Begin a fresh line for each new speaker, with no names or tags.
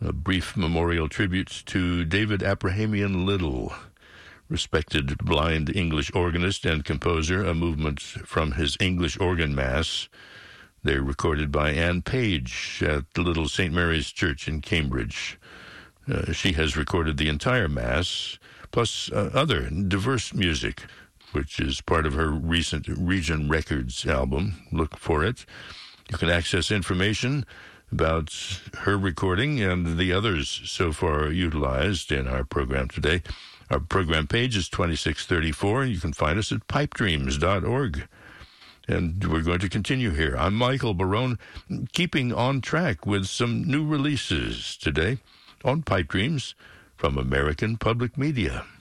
A brief memorial tribute to David Abrahamian Little, respected blind English organist and composer, a movement from his English organ mass. They're recorded by Anne Page at the Little St. Mary's Church in Cambridge. She has recorded the entire mass, plus other diverse music, which is part of her recent Region Records album. Look for it. You can access information about her recording and the others so far utilized in our program today. Our program page is 2634. You can find us at pipedreams.org. And we're going to continue here. I'm Michael Barone, keeping on track with some new releases today on Pipe Dreams from American Public Media.